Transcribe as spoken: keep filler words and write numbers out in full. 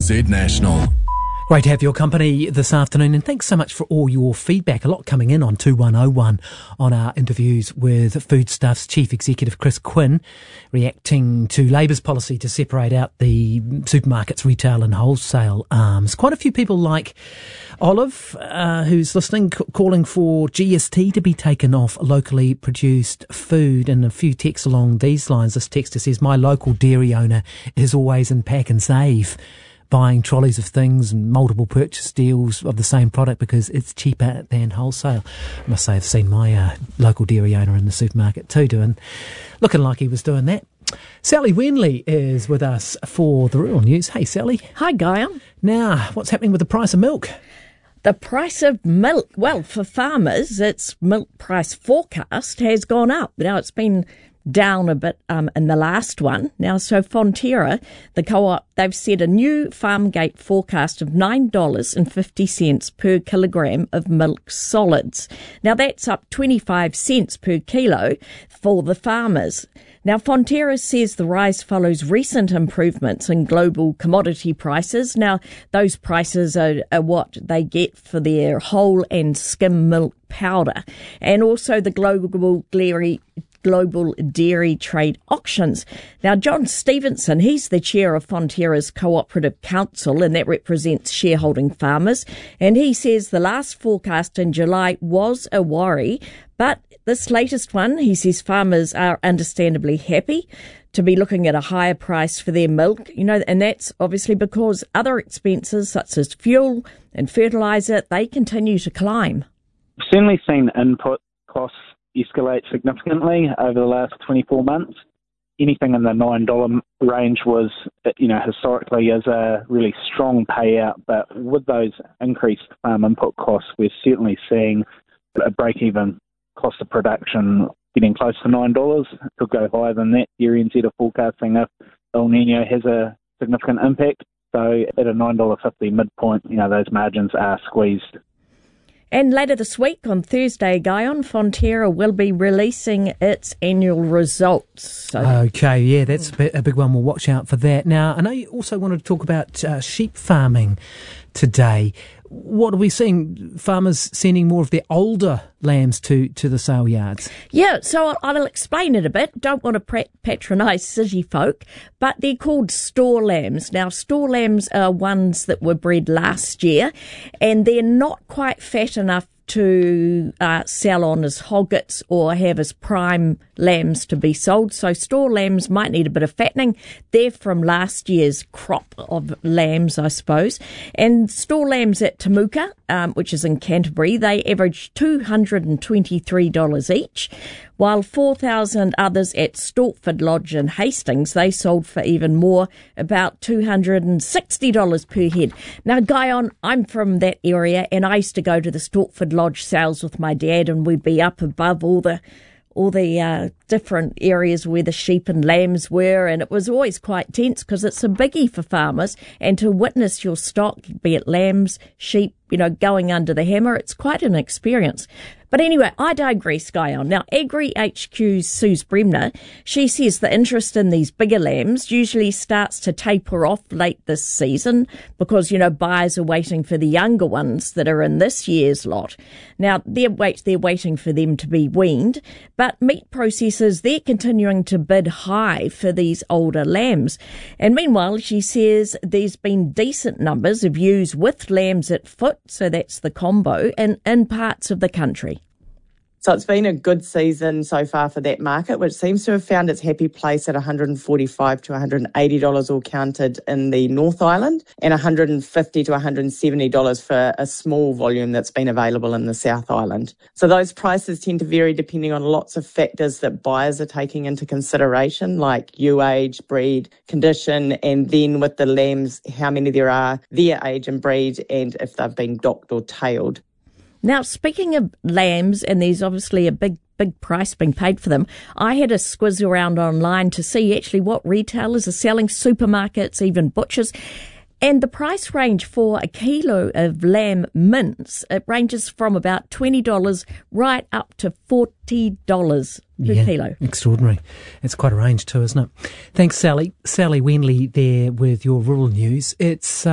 Z National. Great to have your company this afternoon, and thanks so much for all your feedback. A lot coming in on two one oh one on our interviews with Foodstuffs Chief Executive Chris Quinn, reacting to Labour's policy to separate out the supermarkets, retail and wholesale arms. Quite a few people like Olive, uh, who's listening, c- calling for G S T to be taken off locally produced food, and a few texts along these lines. This texter says, my local dairy owner is always in Pack and Save, buying trolleys of things and multiple purchase deals of the same product because it's cheaper than wholesale. I must say I've seen my uh, local dairy owner in the supermarket too, doing, looking like he was doing that. Sally Wenley is with us for the Rural News. Hey, Sally. Hi, Gaia. Now, what's happening with the price of milk? The price of milk, well, for farmers, its milk price forecast has gone up. Now, it's been down a bit um, in the last one. Now, so Fonterra, the co-op, they've set a new farm gate forecast of nine dollars fifty per kilogram of milk solids. Now, that's up twenty-five cents per kilo for the farmers. Now, Fonterra says the rise follows recent improvements in global commodity prices. Now, those prices are, are what they get for their whole and skim milk powder, and also the global dairy Global Dairy Trade Auctions. Now, John Stevenson, he's the chair of Fonterra's Cooperative Council, and that represents shareholding farmers. And he says the last forecast in July was a worry, but this latest one, he says farmers are understandably happy to be looking at a higher price for their milk, you know, and that's obviously because other expenses such as fuel and fertiliser, they continue to climb. We've certainly seen input costs escalate significantly over the last twenty-four months. Anything in the nine dollars range was, you know, historically is a really strong payout, but with those increased farm input costs, we're certainly seeing a break-even cost of production getting close to nine dollars. It could go higher than that. Dairy N Z are forecasting if El Nino has a significant impact. So at a nine dollars fifty midpoint, you know, those margins are squeezed. And later this week, on Thursday, Guyon, Fonterra will be releasing its annual results. So okay, yeah, that's a, bit, a big one. We'll watch out for that. Now, I know you also wanted to talk about uh, sheep farming today. What are we seeing? Farmers sending more of their older lambs to, to the sale yards? Yeah, so I'll, I'll explain it a bit. Don't want to patronise city folk, but they're called store lambs. Now, store lambs are ones that were bred last year, and they're not quite fat enough to uh, sell on as hoggets or have as prime lambs to be sold. So store lambs might need a bit of fattening. They're from last year's crop of lambs, I suppose. And store lambs at Temuka, um, which is in Canterbury, they average two hundred twenty-three dollars each, while four thousand others at Stortford Lodge in Hastings, they sold for even more, about two hundred sixty dollars per head. Now, Guyon, I'm from that area, and I used to go to the Stortford Lodge sales with my dad, and we'd be up above all the all the uh, different areas where the sheep and lambs were, and it was always quite tense because it's a biggie for farmers, and to witness your stock, be it lambs, sheep, you know, going under the hammer, it's quite an experience. But anyway, I digress, Guyon. Now, Agri H Q's Suze Bremner, she says the interest in these bigger lambs usually starts to taper off late this season because, you know, buyers are waiting for the younger ones that are in this year's lot. Now, they're, wait, they're waiting for them to be weaned, but meat processors, they're continuing to bid high for these older lambs. And meanwhile, she says there's been decent numbers of ewes with lambs at foot, so that's the combo, in, in parts of the country. So it's been a good season so far for that market, which seems to have found its happy place at one hundred forty-five to one hundred eighty dollars all counted in the North Island, and one hundred fifty to one hundred seventy dollars for a small volume that's been available in the South Island. So those prices tend to vary depending on lots of factors that buyers are taking into consideration, like ewe age, breed, condition, and then with the lambs, how many there are, their age and breed, and if they've been docked or tailed. Now, speaking of lambs, and there's obviously a big, big price being paid for them, I had a squiz around online to see actually what retailers are selling, supermarkets, even butchers. And the price range for a kilo of lamb mince, it ranges from about twenty dollars right up to forty dollars per yeah, kilo. Extraordinary. It's quite a range too, isn't it? Thanks, Sally. Sally Wenley there with your rural news. It's... Uh